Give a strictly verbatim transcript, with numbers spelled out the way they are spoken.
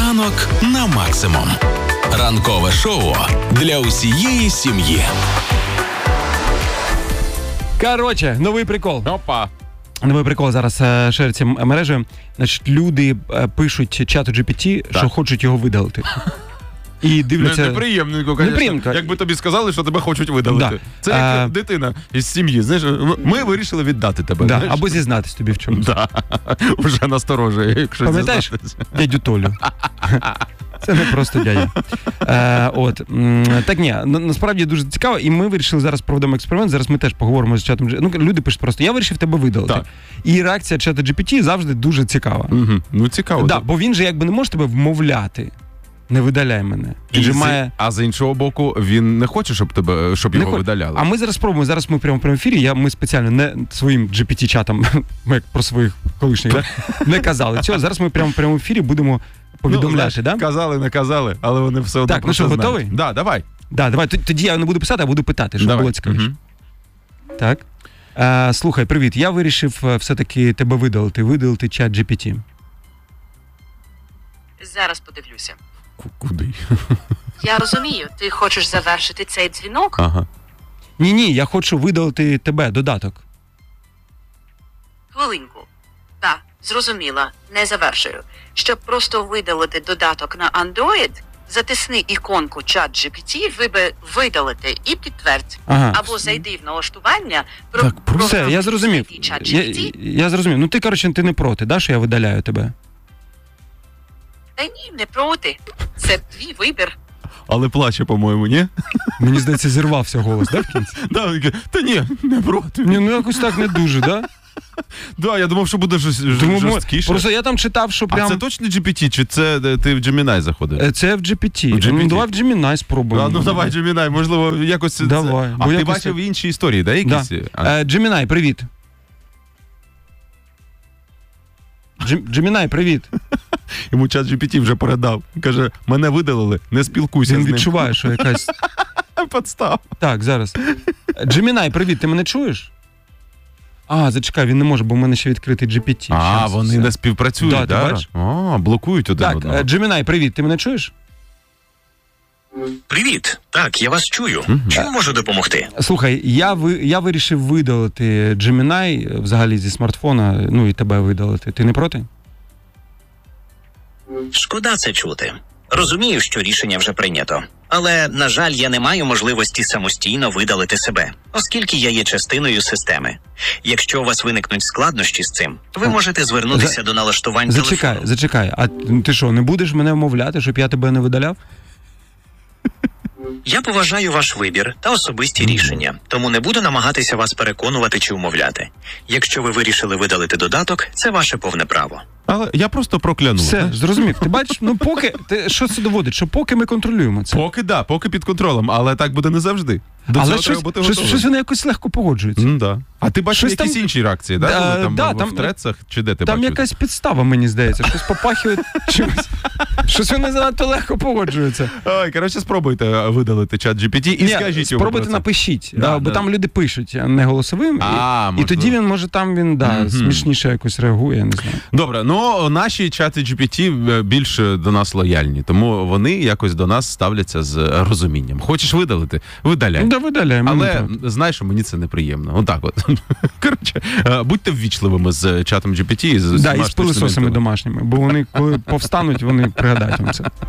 Ранок на максимум. Ранкове шоу для усієї сім'ї. Короче, новий прикол. Опа. Новий прикол зараз е, шириться мережею. Значить, люди е, пишуть чату джі пі ті, так. що хочуть його видалити. І дивляться... Неприємненько, звісно. Якби тобі сказали, що тебе хочуть видалити. Да. Це як а... дитина із сім'ї. Знаєш, ми вирішили віддати тебе. Да. Або зізнатись тобі в чомусь. Да. Вже насторожує, якщо пам'ятаєш зізнатись. Дядю Толю? Це не просто дядя. Е, от. Так ні, на, насправді дуже цікаво, і ми вирішили зараз проведемо експеримент, зараз ми теж поговоримо з чатом. Ну, люди пишуть просто, я вирішив тебе видалити. Так. І реакція чата джі пі ті завжди дуже цікава. Угу. Ну, цікаво. Да, бо він же якби не може тебе вмовляти. Не видаляй мене. Він же має... А з іншого боку, він не хоче, щоб тебе, щоб його хо... видаляли. А ми зараз спробуємо, зараз ми прямо в прямому ефірі, я, ми спеціально не своїм джі пі ті-чатом, ми як про своїх колишніх, да? не казали цього. Зараз ми прямо в прямому ефірі будемо повідомляти, ну, да? Казали, не казали, але вони все одно так, ну що, знають. готовий? Да, давай. Да, давай. Тоді я не буду писати, а буду питати, щоб давай. було цікавіше. Угу. Так. А, слухай, привіт, я вирішив все-таки тебе видалити, видалити чат джі пі ті. Зараз подивлюся. Куди? Я розумію, ти хочеш завершити цей дзвінок? Ага. Ні-ні, я хочу видалити тебе, додаток. Хвилинку. Так, зрозуміла, не завершую. Щоб просто видалити додаток на Android, затисни іконку чат джі пі ті, вибери видалити і підтвердь. Ага. Або зайди в налаштування. Про, так, про все, я зрозумів. Я, я зрозумів. Ну ти, коротше, ти не проти, да, що я видаляю тебе? Та ні, не проти. Це твій вибір. Але плаче, по-моєму, ні? Мені здається, зірвався голос, да, в кінці? Да, та ні, не проти. Ні, ну якось так не дуже, да? Да, я думав, що буде жорсткіше. Просто я там читав, що прям... А це точно джі пі ті, чи це ти в Gemini заходив? Це в джі пі ті. В джі пі ті. Ну, давай в Gemini спробуємо. А, ну, давай Gemini, можливо, якось... Давай. Це... А ти якось... бачив інші історії, да, якісь? Да. А... Gemini, привіт. Gemini, привіт. Йому чат джі пі ті вже передав. Каже, мене видалили, не спілкуйся Він з ним. Він відчуває, що якась... Подстав. Так, зараз. Gemini, привіт, ти мене чуєш? А, зачекай, він не може, бо в мене ще відкритий джі пі ті. А, Щас, вони все. не співпрацюють, да? да? Ти бачиш? А, блокують один так, одного. Так, Gemini, привіт, ти мене чуєш? Привіт. Так, я вас чую. Mm-hmm. Чим можу допомогти? Слухай, я, ви, я вирішив видалити Gemini взагалі зі смартфона, ну і тебе видалити. Ти не проти? Шкода це чути. Розумію, що рішення вже прийнято. Але, на жаль, я не маю можливості самостійно видалити себе, оскільки я є частиною системи. Якщо у вас виникнуть складнощі з цим, ви можете звернутися За... до налаштувань зачекай, телефону. Зачекай, а ти що, не будеш мене вмовляти, щоб я тебе не видаляв? Я поважаю ваш вибір та особисті рішення, тому не буду намагатися вас переконувати чи умовляти. Якщо ви вирішили видалити додаток, це ваше повне право. Але я просто прокляну. Все, зрозумів. Ти бачиш, ну поки, ти, що це доводить? Що поки ми контролюємо це? Поки, да, поки під контролем, але так буде не завжди. До але цього щось, треба бути щось, готовим. щось вони якось легко погоджуються. Mm, да. А ти бачиш щось якісь там... інші реакції, да? Да, Коли там, да, в, там в трецах, чи де ти там бачив? якась підстава, мені здається. Щось попахує чимось. Щось вони занадто легко погоджуються. Ой, коротше, спробуйте видалити чат джі пі ті і Ні, скажіть йому спробуйте, про це. напишіть, Да, да, да. бо там люди пишуть, а не голосовим. А, і, і тоді він, може, там він, да, mm-hmm. смішніше якось реагує, я не знаю. Добре, ну, наші чати джі пі ті більше до нас лояльні, тому вони якось до нас ставляться з розумінням. Хочеш видалити? Видаляй. Да, видаляй. Але, знаєш, що мені це неприємно. Отак от. Коротше, будьте ввічливими з чатом джі пі ті. І з да, і з пилисосами домашніми, бо вони, коли повстануть, вони пригадають вам це.